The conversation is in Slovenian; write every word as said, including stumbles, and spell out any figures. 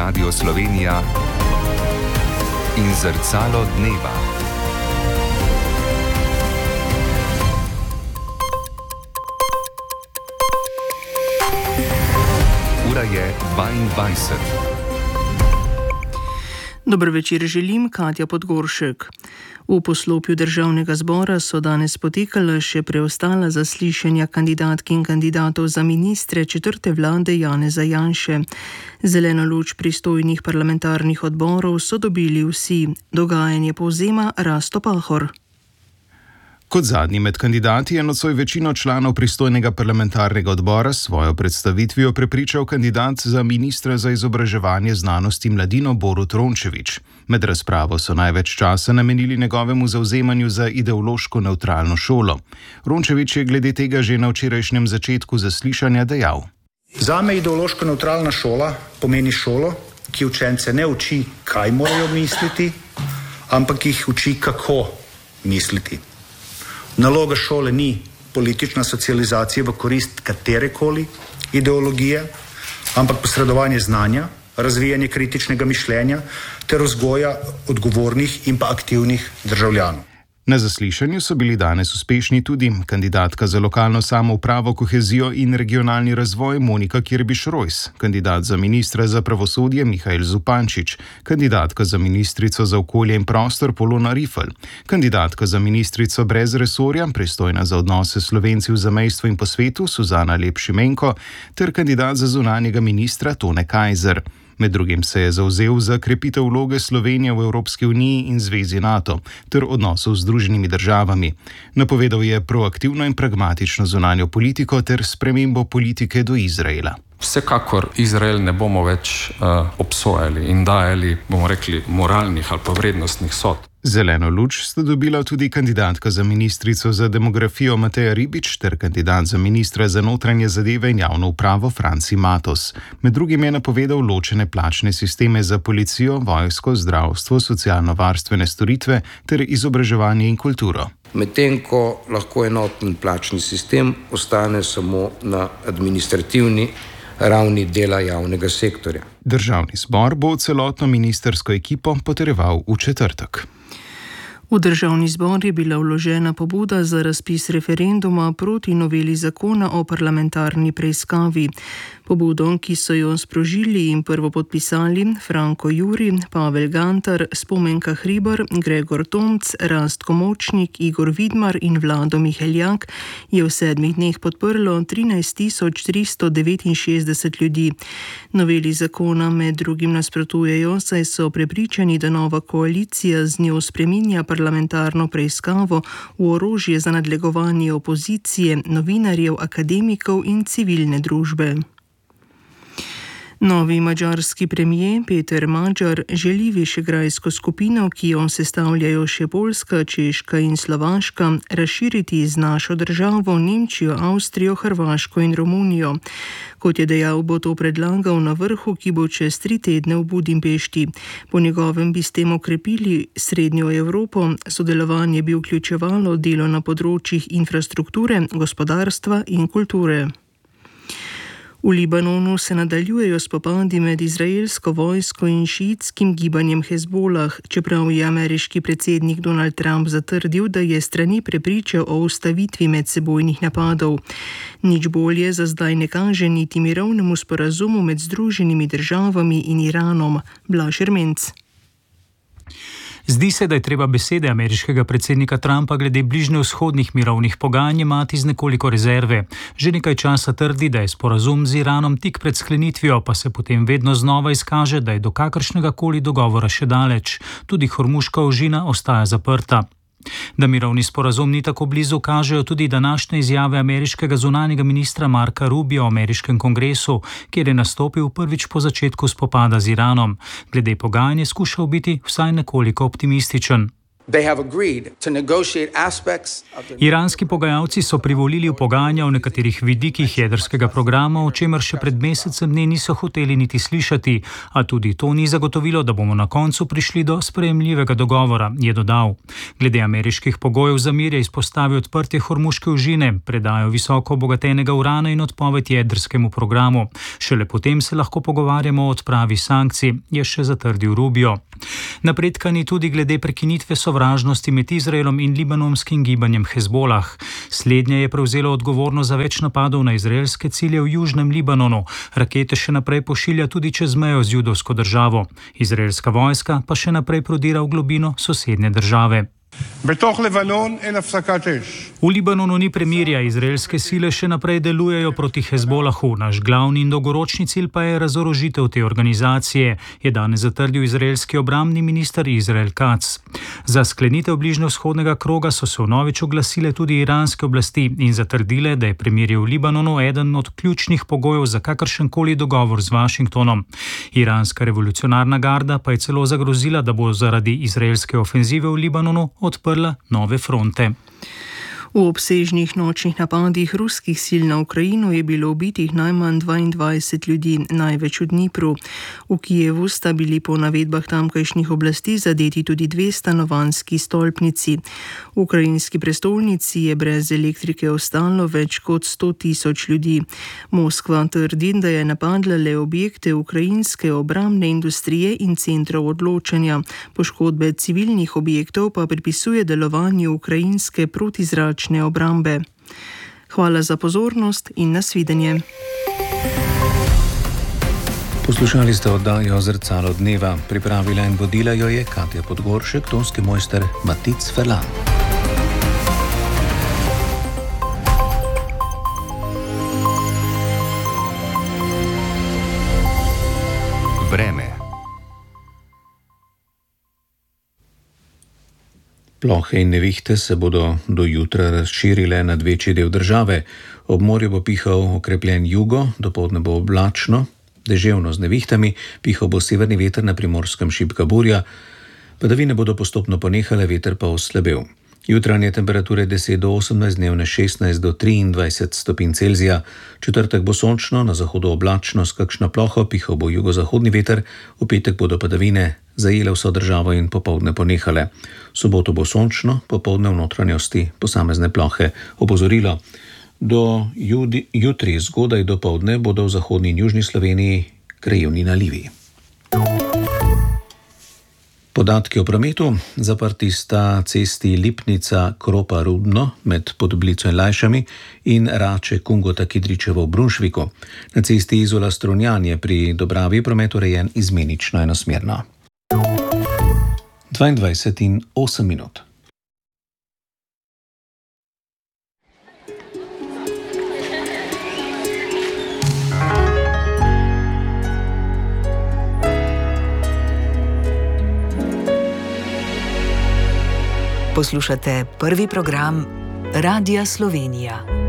Radio Slovenija in Zrcalo dneva. Ura je dvaindvajset. Dober večer želim, Katja Podgoršek. V poslopju Državnega zbora so danes potekala še preostala zaslišanja kandidatk in kandidatov za ministre četrte vlade Janeza Janše. Zeleno luč pristojnih parlamentarnih odborov so dobili vsi. Dogajanje povzema Rasto Pahor. Kot zadnji med kandidati je nocoj večino članov pristojnega parlamentarnega odbora s svojo predstavitvijo prepričal kandidat za ministra za izobraževanje, znanost in mladino Borut Rončević. Med razpravo so največ časa namenili njegovemu zavzemanju za ideološko nevtralno šolo. Rončević je glede tega že na včerajšnjem začetku zaslišanja dejal: Zame ideološko nevtralna šola pomeni šolo, ki učence ne uči, kaj morajo misliti, ampak jih uči, kako misliti. Naloga šole ni politična socializacija v korist katerekoli ideologije, ampak posredovanje znanja, razvijanje kritičnega mišljenja ter vzgoja odgovornih in pa aktivnih državljanov. Na zaslišanju so bili danes uspešni tudi kandidatka za lokalno samoupravo, kohezijo in regionalni razvoj Monika Kirbiš-Rojs, kandidat za ministra za pravosodje Mihael Zupančič, kandidatka za ministrico za okolje in prostor Polona Rifl, kandidatka za ministrico brez resorja, pristojna za odnose s Slovenci v zamejstvu in po svetu Suzana Lep-Šimenko ter kandidat za zunanjega ministra Tone Kajzer. Med drugim se je zavzel za krepitev vloge Slovenije v Evropski uniji in Zvezi NATO ter odnosov z Združenimi državami. Napovedal je proaktivno in pragmatično zunanjo politiko ter spremembo politike do Izraela. Vsekakor Izrael ne bomo več uh, obsojali in dajali, bomo rekli, moralnih ali pa vrednostnih sodb. Zeleno luč sta dobila tudi kandidatka za ministrico za demografijo Mateja Ribič ter kandidat za ministra za notranje zadeve in javno upravo Franci Matos. Med drugim je napovedal ločene plačne sisteme za policijo, vojsko, zdravstvo, socialno-varstvene storitve ter izobraževanje in kulturo. Medtem ko lahko enoten plačni sistem ostane samo na administrativni ravni dela javnega sektorja. Državni zbor bo celotno ministrsko ekipo potrjeval v četrtek. V Državni zbor je bila vložena pobuda za razpis referenduma proti noveli zakona o parlamentarni preiskavi. Pobudo, ki so jo sprožili in prvo podpisali Franko Juri, Pavel Gantar, Spomenka Hribar, Gregor Tomc, Rastko Močnik, Igor Vidmar in Vlado Miheljak, je v sedmih dneh podprlo trinajst tisoč tristo devetinšestdeset ljudi. Noveli zakona med drugim nasprotujejo, saj so prepričani, da nova koalicija z njo spreminja parlamentarno preiskavo v orožje za nadlegovanje opozicije, novinarjev, akademikov in civilne družbe. Novi madžarski premijer Peter Magyar želi višegrajsko skupino, ki jo sestavljajo še Poljska, Češka in Slovaška, razširiti z našo državo, Nemčijo, Avstrijo, Hrvaško in Romunijo. Kot je dejal, bo to predlagal na vrhu, ki bo čez tri tedne v Budimpešti. Po njegovem bi s tem okrepili Srednjo Evropo, sodelovanje bi vključevalo delo na področjih infrastrukture, gospodarstva in kulture. V Libanonu se nadaljujejo spopadi med izraelsko vojsko in šiitskim gibanjem Hezbolah, čeprav je ameriški predsednik Donald Trump zatrdil, da je strani prepričal o ustavitvi medsebojnih napadov. Nič bolje za zdaj ne kaže niti mirovnemu sporazumu med Združenimi državami in Iranom. Blaž Ermenc. Zdi se, da je treba besede ameriškega predsednika Trumpa glede bližnjevzhodnih mirovnih pogajanj jemati z nekoliko rezerve. Že nekaj časa trdi, da je sporazum z Iranom tik pred sklenitvijo, pa se potem vedno znova izkaže, da je do kakršnega koli dogovora še daleč. Tudi Hormuška ožina ostaja zaprta. Da mirovni sporazum ni tako blizu, kažejo tudi današnje izjave ameriškega zunanjega ministra Marka Rubija v ameriškem kongresu, kjer je nastopil prvič po začetku spopada z Iranom. Glede pogajanja je skušal biti vsaj nekoliko optimističen. Iranski pogajalci so privolili v pogajanja o nekaterih vidikih jedrskega programa, o čemer še pred mesecem dni niso hoteli niti slišati, a tudi to ni zagotovilo, da bomo na koncu prišli do sprejemljivega dogovora, je dodal. Glede ameriških pogojev za mir je izpostavil odprtje hormuške ožine, predajo visoko obogatenega urana in odpoved jedrskemu programu. Šele potem se lahko pogovarjamo o odpravi sankcij, je še zatrdil Rubio. Napredka ni tudi glede prekinitve sovražnosti med Izraelom in libanonskim gibanjem Hezbolah. Slednje je prevzelo odgovornost za več napadov na izraelske cilje v južnem Libanonu. Rakete še naprej pošilja tudi čez mejo z judovsko državo. Izraelska vojska pa še naprej prodira v globino sosednje države. V Libanonu ni premirja, izraelske sile še naprej delujejo proti Hezbolahu. Naš glavni in dolgoročni cilj pa je razorožitev te organizacije, je danes zatrdil izraelski obrambni minister Izrael Katz. Za sklenitev bližnjevzhodnega kroga so se vnovič oglasile tudi iranske oblasti in zatrdile, da je premirje v Libanonu eden od ključnih pogojev za kakršenkoli dogovor z Washingtonom. Iranska revolucionarna garda pa je celo zagrozila, da bo zaradi izraelske ofenzive v Libanonu odprla nove fronte. V obsežnih nočnih napadih ruskih sil na Ukrajino je bilo ubitih najmanj dvaindvajset ljudi, največ v Dnipru. V Kijevu sta bili po navedbah tamkajšnjih oblasti zadeti tudi dve stanovanjski stolpnici. V ukrajinski prestolnici je brez elektrike ostalo več kot sto tisoč ljudi. Moskva trdi, da je napadla le objekte ukrajinske obrambne industrije in centrov odločanja. Poškodbe civilnih objektov pa pripisuje delovanju ukrajinske protizračne obrambe. Hvala za pozornost in nasvidenje. Poslušali ste oddajo Zrcalo dneva. Pripravila in vodila jo je Katja Podgoršek, tonski mojster Matic Ferlan. Vreme. Plohe in nevihte se bodo do jutra razširile nad večji del države. Ob morju bo pihal okrepljen jugo, dopoldne bo oblačno, deževno z nevihtami, pihal bo severni veter, na Primorskem šibka burja. Padavine bodo postopno ponehale, veter pa oslabel. Jutranje temperature deset do osemnajst, dnevne šestnajst do triindvajset stopinj Celzija. Četrtek bo sončno, na zahodu oblačno s kakšno ploho, pihal bo jugozahodni veter, v petek bodo padavine zajele vso državo in popoldne ponehale. V soboto bo sončno, popoldne v notranjosti posamezne plohe. Opozorilo: do judi, jutri zgodaj do poldne bodo v zahodni in južni Sloveniji krajevni nalivi. Podatki o prometu. Zaprti sta cesti Lipnica-Kropa-Rudno med Podblico in Lajšami in Rače-Kungota-Kidričevo v Brunšviku. Na cesti Izola-Strunjan je pri Dobravi promet urejen izmenično enosmerno. dvaindvajset in osem minut. Poslušate prvi program Radia Slovenija.